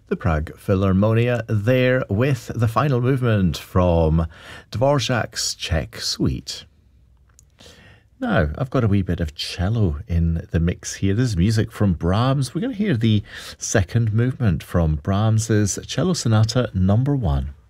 The Prague Philharmonia there with the final movement from Dvorak's Czech Suite. Now, I've got a wee bit of cello in the mix here. This is music from Brahms. We're going to hear the second movement from Brahms's Cello Sonata No. 1.